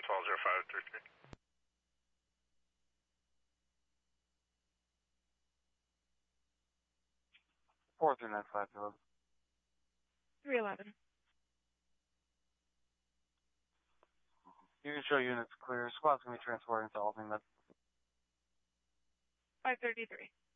120533. 4395, 311. You can show units clear. Squad's going to be transporting to Albany. 533.